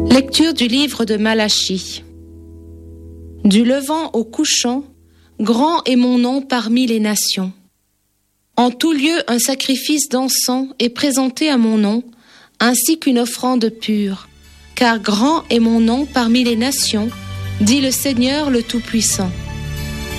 Lecture du livre de Malachie. Du levant au couchant, grand est mon nom parmi les nations. En tout lieu un sacrifice d'encens est présenté à mon nom, ainsi qu'une offrande pure. Car grand est mon nom parmi les nations, dit le Seigneur le Tout-Puissant.